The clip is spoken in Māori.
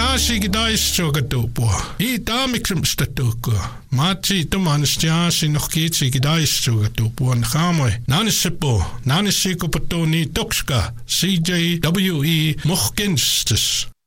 sigidaistugatupua. I taamikrimstatuukua. Maatsi tumanisjaasi nohkiit sigidaistugatupua nkamoi. Nanissepo, nanissikopatoni tokska, CJWE Mohkenstes.